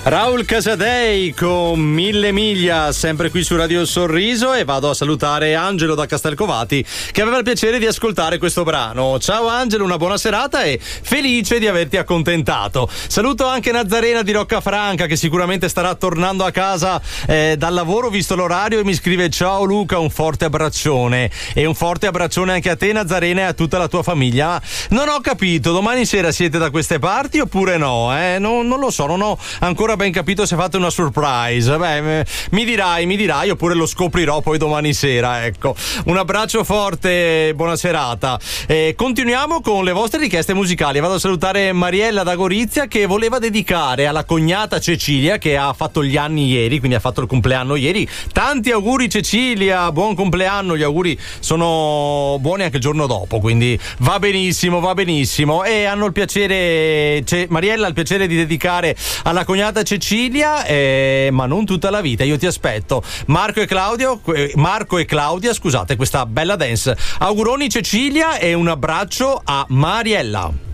Raul Casadei con Mille Miglia, sempre qui su Radio Sorriso, e vado a salutare Angelo da Castelcovati che aveva il piacere di ascoltare questo brano. Ciao Angelo, una buona serata e felice di averti accontentato. Saluto anche Nazarena di Roccafranca che sicuramente starà tornando a casa dal lavoro visto l'orario e mi scrive: ciao Luca, un forte abbraccione, e un forte abbraccione anche a te Nazarena e a tutta la tua famiglia. Non ho capito, domani sera siete da queste parti oppure no? Non lo so, non ho ancora ben capito se fate una surprise. Beh, mi dirai oppure lo scoprirò poi domani sera, ecco. Un abbraccio forte, buona serata. Continuiamo con le vostre richieste musicali. Vado a salutare Mariella da Gorizia che voleva dedicare alla cognata Cecilia che ha fatto gli anni ieri, quindi ha fatto il compleanno ieri. Tanti auguri Cecilia, buon compleanno, gli auguri sono buoni anche il giorno dopo, quindi va benissimo. E hanno il piacere, Mariella ha il piacere di dedicare alla cognata Cecilia, ma non tutta la vita. Io ti aspetto, Marco e Claudia, scusate, questa bella dance. Auguroni Cecilia e un abbraccio a Mariella.